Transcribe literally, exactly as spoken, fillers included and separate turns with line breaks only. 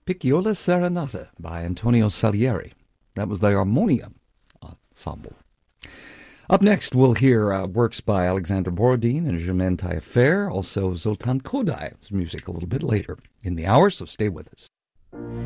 Picciola Serenata by Antonio Salieri. That was the Armonia Ensemble. Up next, we'll hear uh, works by Alexander Borodin and Germaine Taillefer, also Zoltan Kodai's music a little bit later in the hour, so stay with us.